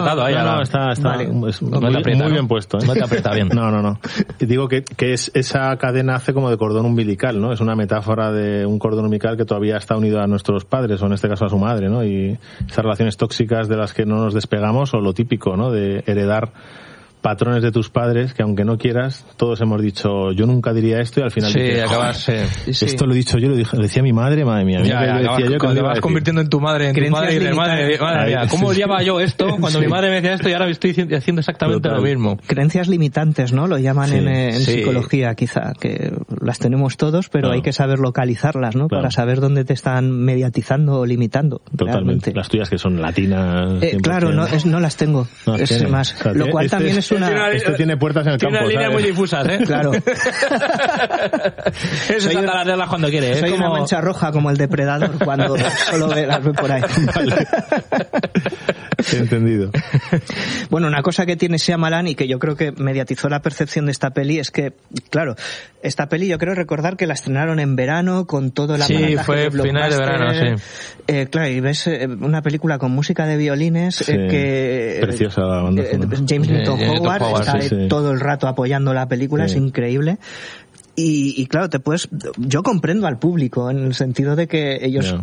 está muy bien puesto, ¿eh? No te aprieta bien. No. Y digo que esa cadena hace como de cordón umbilical, ¿no? Es una metáfora de un cordón umbilical que todavía está unido a nuestros padres, o en este caso a su madre, ¿no? Y esas relaciones tóxicas de las que no nos despegamos, o lo típico, ¿no? De heredar patrones de tus padres que aunque no quieras, todos hemos dicho yo nunca diría esto y al final dices, acabas esto lo he dicho yo, lo decía mi madre, madre mía. Te vas convirtiendo en tu madre, y madre mía, ¿cómo odiaba yo esto cuando mi madre me decía esto y ahora estoy haciendo exactamente lo mismo? Creencias limitantes, ¿no? Lo llaman en psicología, quizá, que las tenemos todos, pero hay que saber localizarlas, ¿no? Para saber dónde te están mediatizando o limitando. Totalmente. Realmente. Las tuyas que son latinas. Claro, no las tengo. Es más, o sea, lo cual también es una... Esto tiene puertas en el campo. Tiene unas líneas muy difusas, ¿eh? Claro. Eso es saltar las reglas cuando quiere. Soy una mancha roja como el depredador cuando solo las ve por ahí. Vale. Entendido. Bueno, una cosa que tiene Shyamalan y que yo creo que mediatizó la percepción de esta peli es que, claro, esta peli yo creo recordar que la estrenaron en verano con todo el aparataje de fue final de verano, sí. Claro, y ves una película con música de violines que... Preciosa la banda sonora. James Newton Howard está todo el rato apoyando la película, es increíble. Y claro, yo comprendo al público en el sentido de que ellos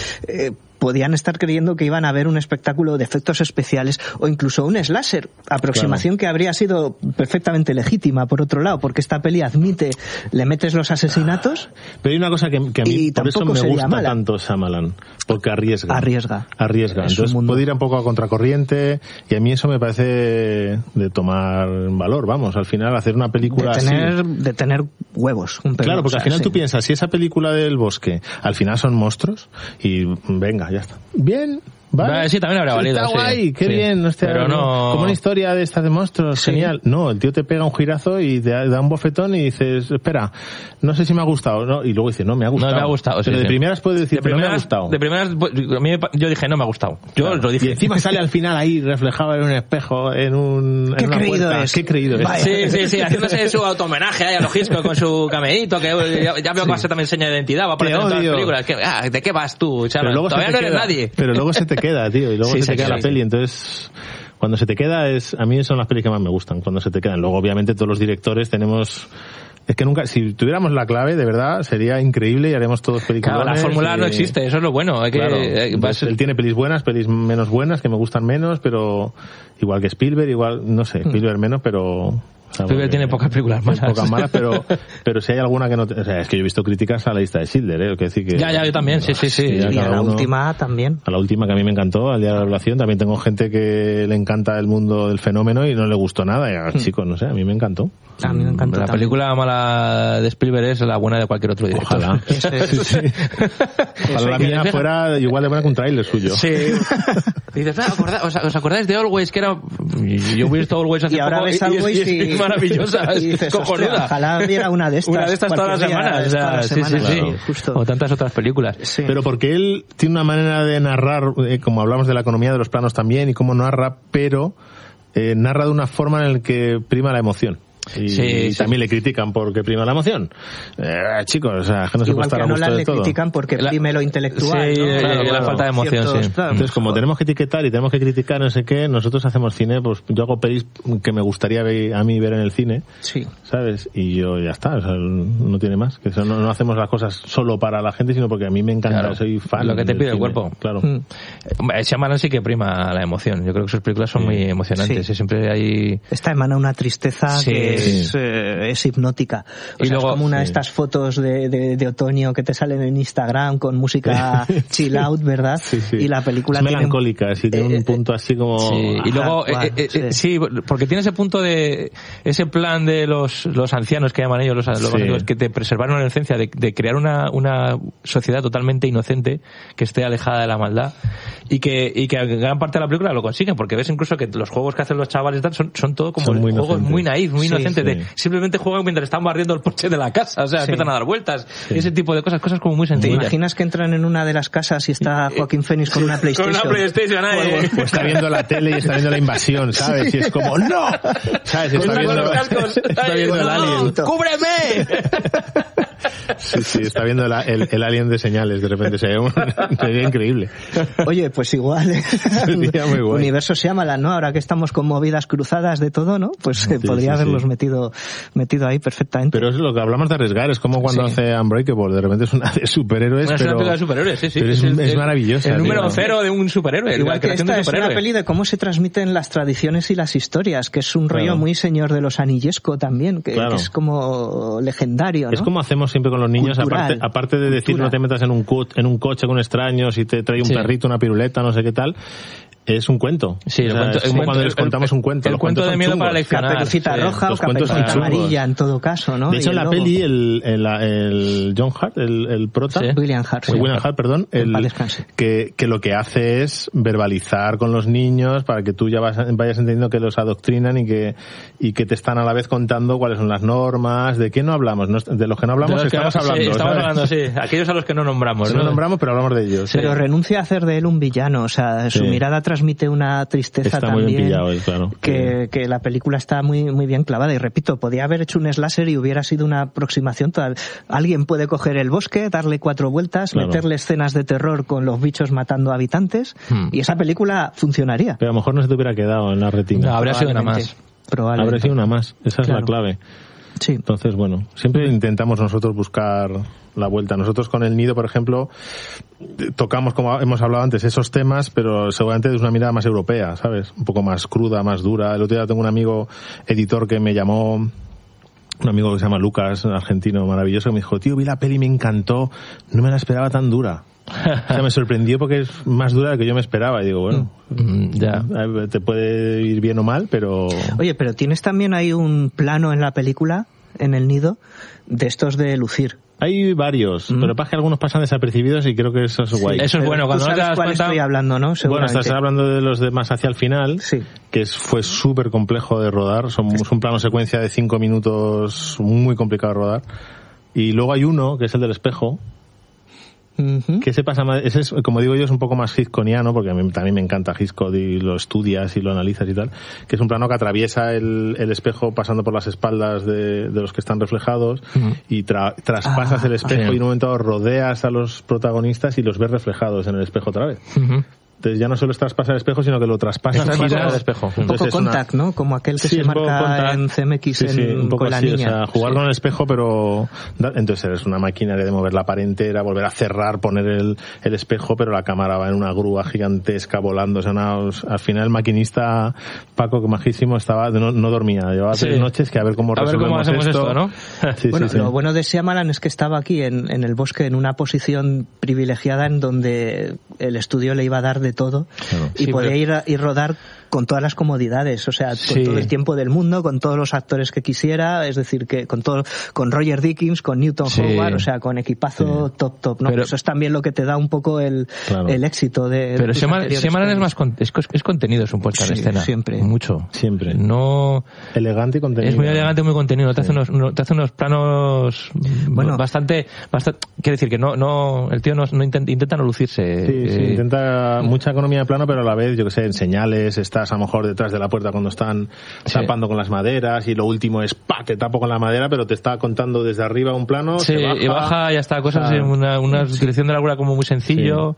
podían estar creyendo que iban a ver un espectáculo de efectos especiales o incluso un slasher, aproximación que habría sido perfectamente legítima por otro lado, porque esta peli admite, le metes los asesinatos. Pero hay una cosa que a mí por eso me gusta tanto Shyamalan, porque arriesga. Entonces puede ir un poco a contracorriente y a mí eso me parece de tomar valor, vamos, al final hacer una película de tener huevos. Claro, porque al final tú piensas, si esa película del bosque al final son monstruos y venga, ya está. Bien, vale. Sí, también habrá valido. Está guay, qué bien. Pero no... Como una historia de estas de monstruos, genial. No, el tío te pega un girazo y te da un bofetón y dices, espera, no sé si me ha gustado, ¿no? Y luego dices, no, me ha gustado. No me ha gustado, pero de primeras puedes decir, no me ha gustado. De primeras, yo dije, no me ha gustado. Yo lo dije. Y encima sale al final ahí, reflejado en un espejo, en una puerta. Es? Qué creído es. Sí, haciéndose su automenaje ahí a Logisco con su cameíto, que ya veo que se también enseña de identidad, va a aparecer en todas las películas. ¿De qué vas tú, chaval? Todavía no eres nadie. Pero luego se te queda, tío, y luego se te queda la peli, entonces cuando se te queda a mí son las pelis que más me gustan, cuando se te quedan. Luego obviamente todos los directores tenemos, es que nunca, si tuviéramos la clave, de verdad, sería increíble y haremos todos películas. Claro, la fórmula no existe, eso es lo bueno. Él tiene pelis buenas, pelis menos buenas, que me gustan menos, pero igual que Spielberg, Spielberg menos, pero... Spielberg tiene pocas películas malas. Pocas malas, pero si hay alguna que no... O sea, es que yo he visto críticas a la lista de Schindler, que decir que... Ya, yo también, sí. Y a la última también. A la última, que a mí me encantó, al día de la revelación. También tengo gente que le encanta el mundo del fenómeno y no le gustó nada. Y, chicos, no sé, a mí me encantó. A mí me encantó. La película mala de Spielberg es la buena de cualquier otro director. Ojalá. Ojalá la mía fuera igual de buena que un tráiler suyo. Sí. Y dices, ¿os acordáis de Always? Que era... Yo he visto Always hace poco y es maravillosa. Y dices, cojonuda. Ojalá hubiera una de estas. Una de estas todas las semanas. Sí. Claro. O tantas otras películas. Sí. Pero porque él tiene una manera de narrar, como hablamos de la economía de los planos también, y cómo narra, pero narra de una forma en la que prima la emoción. Y también le critican porque prima la emoción. Chicos, o sea, que no se puede estar a gusto de todo. Le critican porque prime lo intelectual. Sí, ¿no? Claro, la falta de emoción, Entonces, como tenemos que etiquetar y tenemos que criticar no sé qué, nosotros hacemos cine, pues yo hago pelis que me gustaría a mí ver en el cine, ¿sabes? Y yo ya está, o sea, no tiene más. Que no hacemos las cosas solo para la gente, sino porque a mí me encanta, soy fan. Lo que te pide el cuerpo. Claro. Shyamalan sí que prima la emoción. Yo creo que sus películas son muy emocionantes. Siempre hay... Esta emana una tristeza que es hipnótica. O sea, luego, es como una de estas fotos de otoño que te salen en Instagram con música chill out, ¿verdad? Y la película es melancólica, tiene un punto así como... Y luego, porque tiene ese punto de... Ese plan de los ancianos que llaman ellos, los antiguos, que te preservaron la inocencia de crear una sociedad totalmente inocente que esté alejada de la maldad y que gran parte de la película lo consiguen, porque ves incluso que los juegos que hacen los chavales son todo como juegos muy naif, muy inocentes. Simplemente juegan mientras están barriendo el porche de la casa, o sea, empiezan a dar vueltas, ese tipo de cosas como muy sencillas. ¿Te imaginas que entran en una de las casas y está Joaquin Phoenix con una PlayStation? Con una PlayStation, o está viendo la tele y está viendo la invasión, ¿sabes? Y es como, ¡no! ¿Sabes? Está viendo los cascos, está viendo el Alien. ¡Cúbreme! Sí, está viendo el alien de señales, de repente se ve increíble. Oye, pues igual, sería muy guay. Universo Shyamalan, ¿no? Ahora que estamos con movidas cruzadas de todo, ¿no? Pues podría haberlos metido ahí perfectamente. Pero es lo que hablamos de arriesgar, es como cuando hace Unbreakable, de repente es una de superhéroes, una pero... película de superhéroes, sí. Pero es maravillosa. El número cero de un superhéroe. Igual que esta es una peli de cómo se transmiten las tradiciones y las historias, que es un rollo muy Señor de los Anillesco también, que es como legendario, ¿no? Es como hacemos siempre con los niños, aparte de decir no te metas en un coche con extraños y te trae un perrito, una piruleta, no sé qué tal. Es un cuento. Sí, es como cuando les contamos un cuento. El cuento de miedo para leccionar. Caperucita roja o caperucita amarilla, en todo caso, ¿no? De hecho, en la peli, el John Hart, el prota... William Hart, perdón. Que lo que hace es verbalizar con los niños para que tú ya vayas entendiendo que los adoctrinan y que te están a la vez contando cuáles son las normas. ¿De qué no hablamos? De los que no hablamos estamos hablando. Sí, estamos hablando, sí. Aquellos a los que no nombramos. No nombramos, pero hablamos de ellos. Pero renuncia a hacer de él un villano. O sea, su mirada transmite una tristeza está también muy bien pillado él, claro. que la película está muy bien clavada. Y repito, podía haber hecho un slasher y hubiera sido una aproximación total. Alguien puede coger el bosque, darle 4 vueltas, meterle escenas de terror con los bichos matando habitantes y esa película funcionaría. Pero a lo mejor no se te hubiera quedado en la retina. No, habría sido una más. Habría sido una más. Esa es la clave. Sí. Entonces, bueno, siempre intentamos nosotros buscar la vuelta. Nosotros con El Nido, por ejemplo, tocamos, como hemos hablado antes, esos temas, pero seguramente desde una mirada más europea, ¿sabes? Un poco más cruda, más dura. El otro día tengo un amigo editor que me llamó, un amigo que se llama Lucas, argentino maravilloso, que me dijo, tío, vi la peli y me encantó, no me la esperaba tan dura. O sea, me sorprendió porque es más dura de lo que yo me esperaba. Y digo, bueno, ya te puede ir bien o mal, pero... Oye, pero tienes también ahí un plano en la película, en El Nido, de estos de lucir. Hay varios, pero pasa que algunos pasan desapercibidos y creo que eso es guay. Eso es bueno. Cuando ¿Tú sabes cuál estoy hablando, no? Bueno, estás hablando de los de más hacia el final, que fue súper complejo de rodar. Es un plano secuencia de 5 minutos muy complicado de rodar. Y luego hay uno, que es el del espejo, que se pasa más, ese es, como digo yo, es un poco más hitchcockiano, porque a mí también me encanta Hitchcock y lo estudias y lo analizas y tal, que es un plano que atraviesa el espejo pasando por las espaldas de los que están reflejados y traspasas el espejo y en un momento dado rodeas a los protagonistas y los ves reflejados en el espejo otra vez. Entonces ya no solo traspasa el espejo, sino que lo traspasas al espejo. Un poco Contact, ¿no? Como aquel que se marca en CMX un poco con la así, niña. O sea, jugar con el espejo, pero... Entonces es una maquinaria de mover la pared entera, volver a cerrar, poner el espejo, pero la cámara va en una grúa gigantesca volando. O sea, al final el maquinista, Paco, que majísimo, no dormía. Llevaba 3 noches que a ver cómo resolvemos esto, ¿no? Lo bueno de Shyamalan es que estaba aquí en el bosque en una posición privilegiada en donde el estudio le iba a dar de todo y podía ir y rodar con todas las comodidades, o sea, con todo el tiempo del mundo, con todos los actores que quisiera, es decir, que con Roger Dickens, con Newton Howard, o sea, con equipazo top, ¿no? Pero eso es también lo que te da un poco el éxito de... Pero Shyamalan es más es contenido, es un puesta en escena. Siempre. Mucho. Siempre. No... Elegante y contenido. Es muy elegante y muy contenido. Te hace unos planos bastante... Quiere decir que no el tío no intenta no lucirse. Sí, intenta mucha economía de plano, pero a la vez, yo que sé, en señales, estás a lo mejor detrás de la puerta cuando están tapando con las maderas y lo último es te tapo con la madera, pero te está contando desde arriba un plano, se baja, y baja y hasta cosas en una dirección de largura como muy sencillo.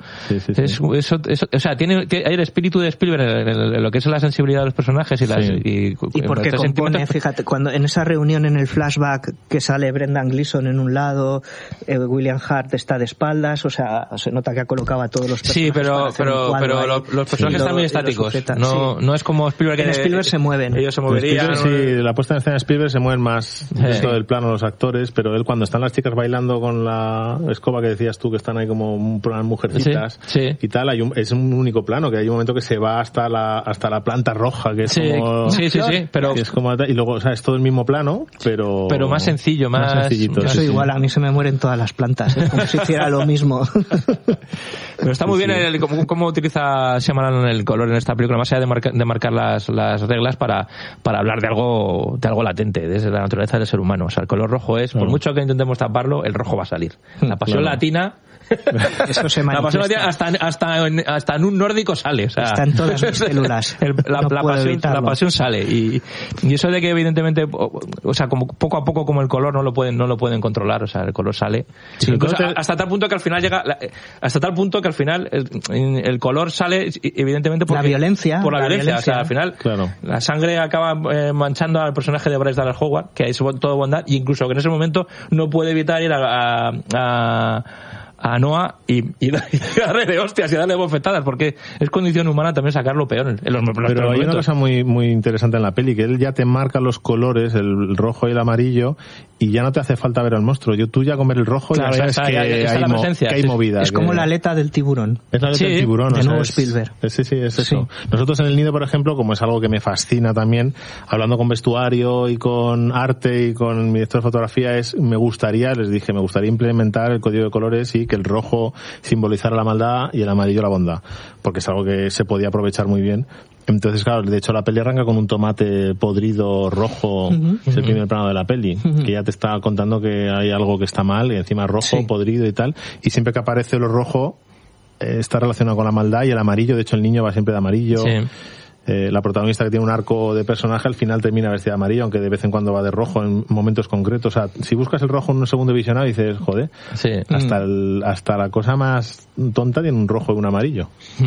O sea, hay el espíritu de Spielberg en lo que es la sensibilidad de los personajes y porque compone, fíjate, cuando en esa reunión en el flashback que sale Brendan Gleeson en un lado, William Hart está de espaldas, o sea, se nota que ha colocado a todos los personajes. Sí, pero los personajes están muy estáticos. No es como Spielberg, que en Spielberg se mueven. Ellos se moverían. La puesta en escena de Spielberg se mueven más dentro del plano los actores, pero él cuando están las chicas bailando con la escoba que decías tú, que están ahí como unas mujercitas y tal, es un único plano, que hay un momento que se va hasta la planta roja, que es como... pero... Que es como, y luego, o sea, es todo el mismo plano, pero más sencillo, más sencillito. Yo soy igual, a mí se me mueren todas las plantas, como si hiciera lo mismo. Pero está muy bien cómo utiliza Shyamalan el color en esta película, más allá de marcar las reglas para hablar de algo latente, desde la naturaleza del ser humano. O sea, el color rojo es, por mucho que intentemos taparlo, el rojo va a salir. La pasión latina... Eso se manifiesta. Hasta en un nórdico sale, o sea, está en todas mis células. La pasión sale y eso de que evidentemente, o sea, como poco a poco como el color no lo pueden controlar, o sea, el color sale. Sí, hasta tal punto que al final el color sale evidentemente por la violencia, o sea, al final la sangre acaba manchando al personaje de Bryce Dallas Howard, que es todo bondad, y incluso que en ese momento no puede evitar ir a Noah y darle de hostias y darle bofetadas, porque es condición humana también sacar lo peor en los Pero hay una cosa muy, muy interesante en la peli, que él ya te marca los colores, el rojo y el amarillo, y ya no te hace falta ver al monstruo. Tú ya con ver el rojo ya sabes que hay movida. Es como la aleta del tiburón. Es la aleta del tiburón. De nuevo Spielberg. Sí, es eso. Nosotros en El Nido, por ejemplo, como es algo que me fascina también, hablando con vestuario y con arte y con mi director de fotografía, me gustaría implementar el código de colores y que el rojo simbolizara la maldad y el amarillo la bondad, porque es algo que se podía aprovechar muy bien. Entonces, claro, de hecho la peli arranca con un tomate podrido rojo, es el primer plano de la peli, que ya te está contando que hay algo que está mal, y encima rojo, podrido y tal, y siempre que aparece lo rojo está relacionado con la maldad, y el amarillo, de hecho el niño va siempre de amarillo. La protagonista, que tiene un arco de personaje, al final termina vestida de amarillo, aunque de vez en cuando va de rojo en momentos concretos. O sea, si buscas el rojo en un segundo visionado dices, joder, hasta la cosa más tonta tiene un rojo y un amarillo.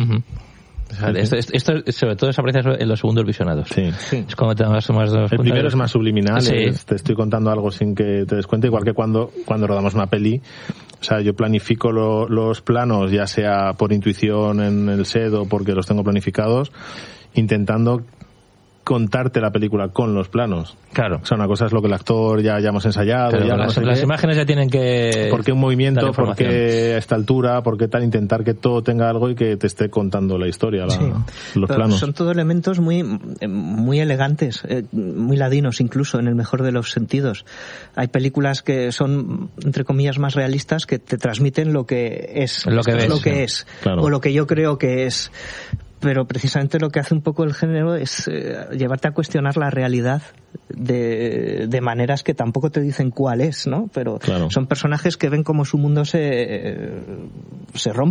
Esto sobre todo se aprecia en los segundos visionados. Es como te das más el primero es más subliminal, te estoy contando algo sin que te des cuenta, igual que cuando rodamos una peli. O sea, yo planifico los planos, ya sea por intuición en el set o porque los tengo planificados, intentando contarte la película con los planos. Claro. O sea, una cosa es lo que el actor ya hemos ensayado. Pero ya las imágenes ya tienen que... ¿Por qué un movimiento? ¿Por qué a esta altura? ¿Por qué tal? Intentar que todo tenga algo y que te esté contando la historia, los planos. Son todos elementos muy elegantes, muy ladinos incluso, en el mejor de los sentidos. Hay películas que son, entre comillas, más realistas, que te transmiten lo que es. Lo que es. Claro. O lo que yo creo que es. Pero precisamente lo que hace un poco el género es llevarte a cuestionar la realidad de maneras que tampoco te dicen cuál es, ¿no? Pero son personajes que ven como su mundo se rompe.